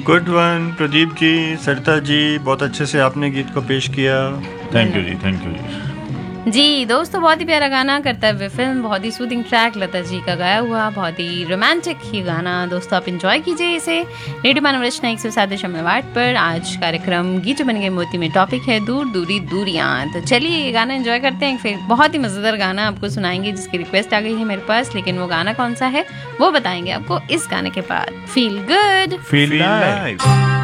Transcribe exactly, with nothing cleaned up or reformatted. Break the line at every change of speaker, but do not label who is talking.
Good one Pradeep ji, Sarita ji, बहुत अच्छे से आपने गीत को पेश किया।
Thank you ji, thank you जी।
जी दोस्तों, बहुत ही प्यारा गाना कर्तव्य फिल्म, बहुत ही सूदिंग ट्रैक लता जी का गाया हुआ, बहुत ही रोमांटिक ही गाना। दोस्तों आप एंजॉय कीजिए इसे। रेडियो मानव रचना एक सौ सात दशमलव आठ पर आज कार्यक्रम गीत बन गए मोती में टॉपिक है दूर दूरी दूरियां। तो चलिए ये गाना एंजॉय करते हैं। फिर बहुत ही मजेदार गाना आपको सुनाएंगे जिसकी रिक्वेस्ट आ गई है मेरे पास, लेकिन वो गाना कौन सा है वो बताएंगे आपको इस गाने के बाद। Feel good
feel live.